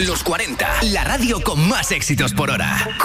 Los 40, la radio con más éxitos por hora.